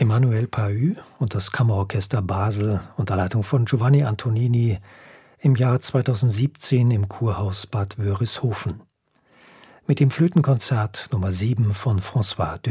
Emmanuel Pahud und das Kammerorchester Basel unter Leitung von Giovanni Antonini im Jahr 2017 im Kurhaus Bad Wörishofen. Mit dem Flötenkonzert Nummer 7 von François